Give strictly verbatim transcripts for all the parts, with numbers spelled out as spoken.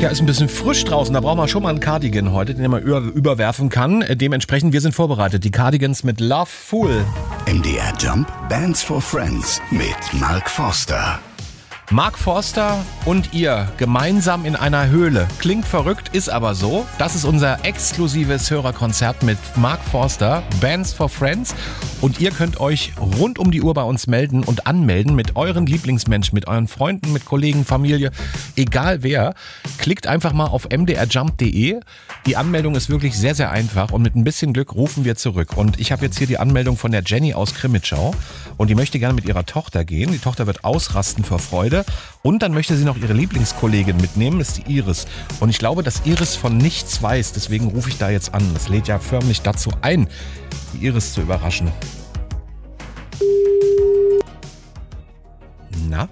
Ja, ist ein bisschen frisch draußen. Da brauchen wir schon mal einen Cardigan heute, den man über, überwerfen kann. Dementsprechend, wir sind vorbereitet. Die Cardigans mit Love Fool. M D R Jump Bands for Friends mit Mark Forster. Mark Forster und ihr gemeinsam in einer Höhle. Klingt verrückt, ist aber so. Das ist unser exklusives Hörerkonzert mit Mark Forster, Bands for Friends. Und ihr könnt euch rund um die Uhr bei uns melden und anmelden mit euren Lieblingsmenschen, mit euren Freunden, mit Kollegen, Familie, egal wer. Klickt einfach mal auf m d r jump punkt d e. Die Anmeldung ist wirklich sehr, sehr einfach und mit ein bisschen Glück rufen wir zurück. Und ich habe jetzt hier die Anmeldung von der Jenny aus Krimitschau und die möchte gerne mit ihrer Tochter gehen. Die Tochter wird ausrasten vor Freude. Und dann möchte sie noch ihre Lieblingskollegin mitnehmen, das ist die Iris. Und ich glaube, dass Iris von nichts weiß, deswegen rufe ich da jetzt an. Das lädt ja förmlich dazu ein, die Iris zu überraschen. Na?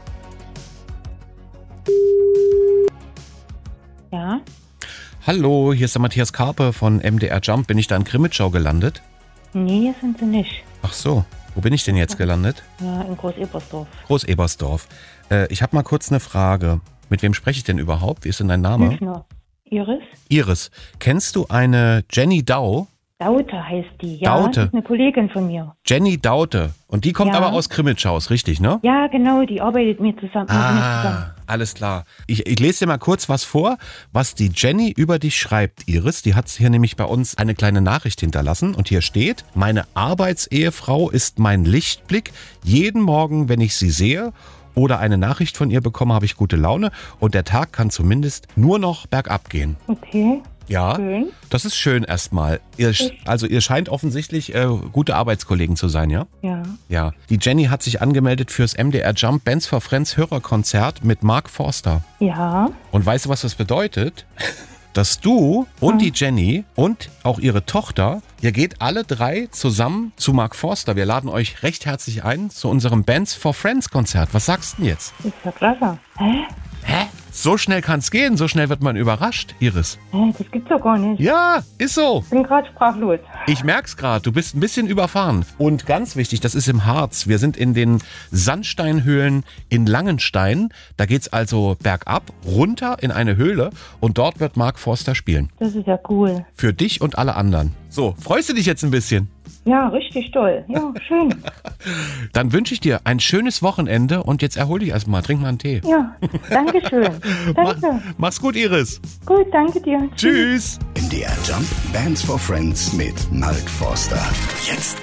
Ja? Hallo, hier ist der Matthias Karpe von M D R Jump. Bin ich da in Krimitschau gelandet? Nee, hier sind sie nicht. Ach so, wo bin ich denn jetzt gelandet? Ja, in Groß-Ebersdorf. Groß-Ebersdorf. Äh, ich habe mal kurz eine Frage. Mit wem spreche ich denn überhaupt? Wie ist denn dein Name? Hüfner. Iris? Iris. Kennst du eine Jenny Dau? Daute heißt die, ja. Daute. Das ist eine Kollegin von mir. Jenny Daute. Und die kommt Ja. aber aus Krimitschau, ist richtig, ne? Ja, genau, die arbeitet mit, zusammen, mit mir zusammen. Ah, alles klar. Ich, ich lese dir mal kurz was vor, was die Jenny über dich schreibt, Iris. Die hat hier nämlich bei uns eine kleine Nachricht hinterlassen. Und hier steht: Meine Arbeitsehefrau ist mein Lichtblick. Jeden Morgen, wenn ich sie sehe oder eine Nachricht von ihr bekomme, habe ich gute Laune. Und der Tag kann zumindest nur noch bergab gehen. Okay, Ja, schön. das ist schön erstmal. Ihr, also ihr scheint offensichtlich äh, gute Arbeitskollegen zu sein, ja? Ja. Ja. Die Jenny hat sich angemeldet fürs M D R Jump Bands for Friends Hörerkonzert mit Mark Forster. Ja. Und weißt du, was das bedeutet? Dass du und die Jenny und auch ihre Tochter, ihr geht alle drei zusammen zu Mark Forster. Wir laden euch recht herzlich ein zu unserem Bands for Friends Konzert. Was sagst du denn jetzt? Ist ja klasse. Hä? Hä? So schnell kann's gehen, so schnell wird man überrascht, Iris. Hä, das gibt's doch gar nicht. Ja, ist so. Ich bin gerade sprachlos. Ich merk's gerade, du bist ein bisschen überfahren. Und ganz wichtig, das ist im Harz. Wir sind in den Sandsteinhöhlen in Langenstein. Da geht's also bergab, runter in eine Höhle und dort wird Mark Forster spielen. Das ist ja cool. Für dich und alle anderen. So, freust du dich jetzt ein bisschen? Ja, richtig toll. Ja, schön. Dann wünsche ich dir ein schönes Wochenende und jetzt erhol dich erstmal. Trink mal einen Tee. Ja, danke schön. Danke. Mach, mach's gut, Iris. Gut, danke dir. Tschüss. M D R Jump Bands for Friends mit Mark Forster. Jetzt